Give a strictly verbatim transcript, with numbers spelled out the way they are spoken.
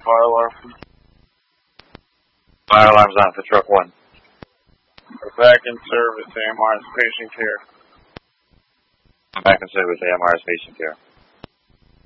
fire alarm. Fire alarm's on for truck one. We're back in service, A M R is patient care. I'm back in service, A M R is patient care.